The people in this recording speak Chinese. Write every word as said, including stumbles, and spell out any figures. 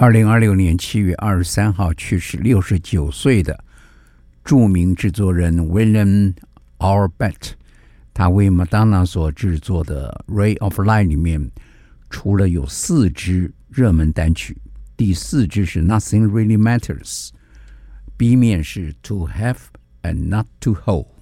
二零二六年七月二十三号去世，六十九岁的著名制作人 William Orbit， 他为 Madonna 所制作的 Ray of Light 里面除了有四支热门单曲，第四支是 Nothing Really Matters， B 面是 To Have and Not to Hold。